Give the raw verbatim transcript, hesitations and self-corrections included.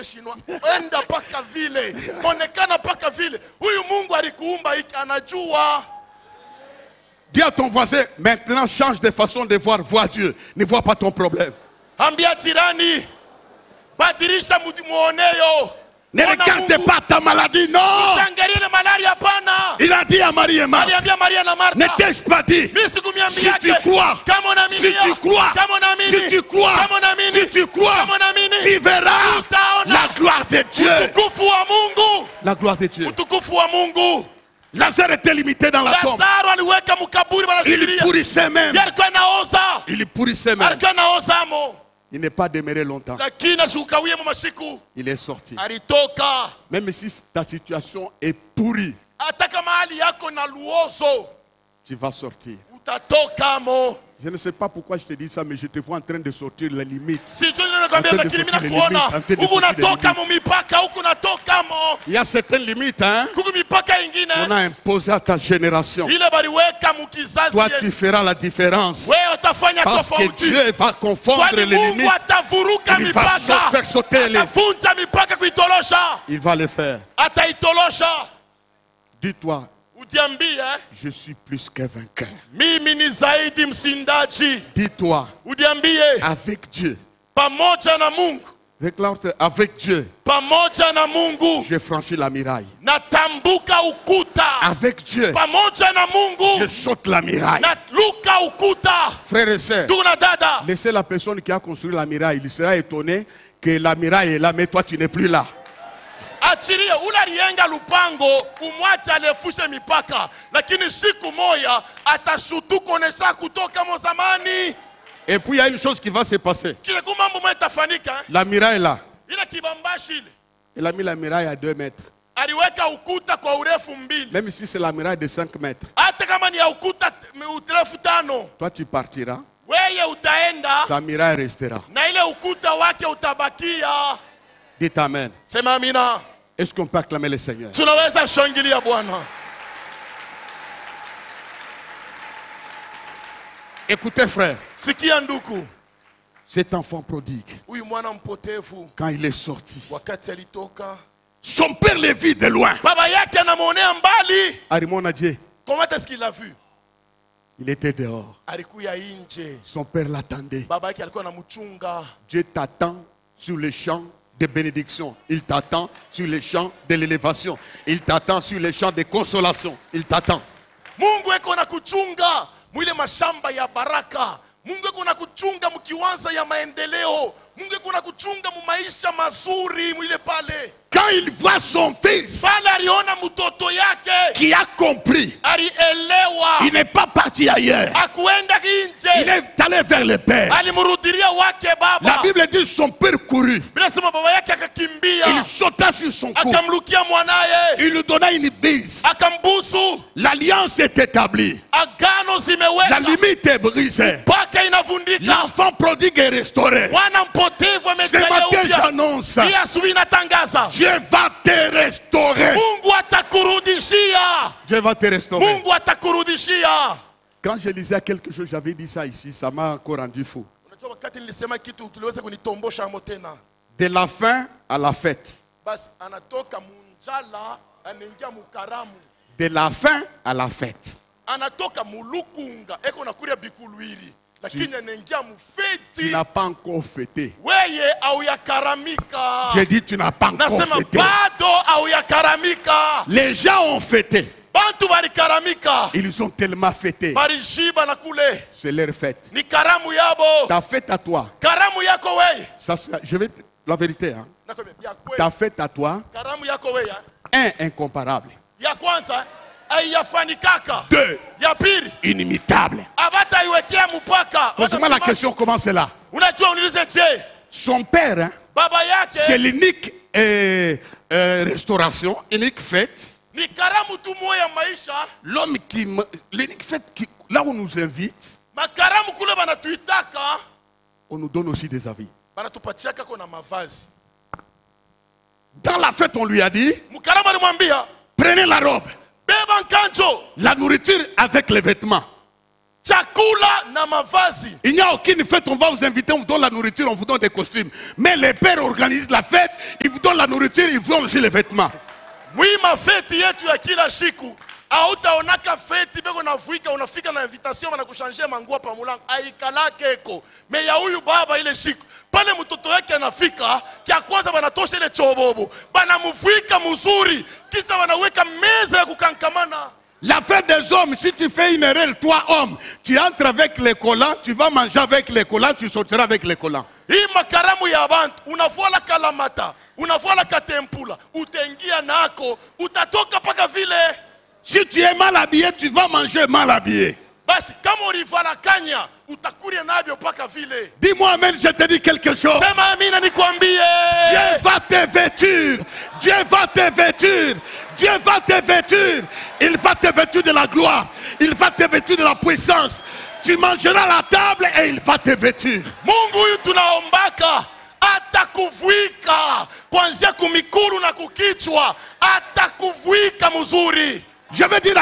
chinois. Enda paka vile. Onekana paka vile. Huyu Mungu alikuumba hiki anajua. Dis à ton voisin, maintenant change de façon de voir, vois Dieu. Ne vois pas ton problème. Ambia jirani, badilisha muoneyo. Ne regarde pas ta maladie, non. Il a dit à Marie et Marthe, ne t'ai-je pas dit, si tu crois, si tu crois, si tu crois, si tu crois, tu verras la gloire de Dieu. La gloire de Dieu. Lazare était limité dans la tombe. Il pourrissait même. Il pourrissait même. Il n'est pas demeuré longtemps. Il est sorti. Même si ta situation est pourrie, tu vas sortir. Je ne sais pas pourquoi je te dis ça, mais je te vois en train de sortir les limites. Il y a certaines limites, hein, qu'on a imposées à ta génération. Toi, tu feras la différence. Parce que Dieu va confondre les limites. Il va faire sauter les... Il va le faire. Dis-toi, je suis plus qu'un vainqueur. Dis-toi, avec Dieu. Réclame-toi, avec Dieu. Je franchis la muraille. Avec Dieu. Je saute la muraille. Frères et sœurs, laissez la personne qui a construit la muraille. Il sera étonné que la muraille est là, mais toi tu n'es plus là. Achirie ula aliyenga lupango umwache alefushe mipaka, lakini siku moja atashutu kuonesha kutoka mozamani. Et puis il y a une chose qui va se passer. La muraille est là. Il a mis la muraille à deux mètres. Même si c'est la muraille de cinq mètres. Toi tu partiras. Sa muraille restera. Dites amen. Est-ce qu'on peut acclamer le Seigneur? Écoutez frère, cet enfant prodigue, quand il est sorti, son père le vit de loin. Arimon a dit, comment est-ce qu'il l'a vu? Il était dehors. Son père l'attendait. Dieu t'attend sur le champ de bénédiction. Il t'attend sur le champ de l'élévation. Il t'attend sur le champ de consolation. Il t'attend. Mungu eko na kuchunga mwile mashamba ya baraka. Mungu eko na kuchunga mkiwanza ya maendeleo. Mungu eko na kuchunga mu maisha mazuri mwile pale. Quand il voit son fils qui a compris, il n'est pas parti ailleurs. Il est allé vers le Père. La Bible dit son père courut. Il sauta sur son cou. Il lui donna une bise. L'alliance est établie. La limite est brisée. L'enfant prodigue est restauré. Ce matin j'annonce, Dieu va te restaurer. Dieu va te restaurer. Quand je lisais quelque chose, j'avais dit ça ici, ça m'a encore rendu fou. De la faim à la fête. De la faim à la fête. Tu, tu n'as pas encore fêté. J'ai dit tu n'as pas encore fêté. Les gens ont fêté. Ils ont tellement fêté. C'est leur fête. Ta fête à toi. Ça, je vais la vérité. Hein. Ta fête à toi. Un, incomparable. Deux, inimitable. Concernant la question, comment c'est là? Son père, hein, c'est l'unique euh, euh, restauration, unique fête. L'homme qui, l'unique fête qui, là où on nous invite, on nous donne aussi des avis. Dans la fête, on lui a dit, prenez la robe. La nourriture avec les vêtements. Il n'y a aucune fête, on va vous inviter, on vous donne la nourriture, on vous donne des costumes. Mais les pères organisent la fête, ils vous donnent la nourriture, ils vous donnent aussi les vêtements. Oui, ma fête yetu ya kila siku. Hautaonaka feti beko navuika unafika na invitation wana kuchangia manguo pa mulango aikalake eko me ya huyu baba ile siku pale mtoto wake anafika kia kwanza banatosha ile chobobo banamuvuika mzuri kisha wanaweka meza ya kukankamana. La fête des hommes, si tu fais une erreur, toi homme, tu entres avec les collants, tu vas manger avec les collants, tu sortiras avec les collants. Hii makaramu ya bantu unafuala kalamata unafuala katempula utengia nako utatoka paka vile. Si tu es mal habillé, tu vas manger mal habillé. Dis-moi amen, je te dis quelque chose. Dieu va te vêtir. Dieu va te vêtir. Dieu va te vêtir. Il va te vêtir de la gloire. Il va te vêtir de la puissance. Tu mangeras à la table et il va te vêtir. Mungu tunaombaka atakuvuika kuanzia kumikuru na kukichwa atakuvuika mzuri. Je veux dire